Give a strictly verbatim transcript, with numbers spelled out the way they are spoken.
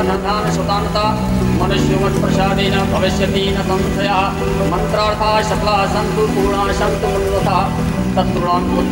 नधान सुतानता मनुष्योमत् प्रसादेन भविष्यति न संशयः। मंत्रार्थाः सकलाः सन्तु पूर्णाः सन्तु मनोरथाः तत्पूर्णान्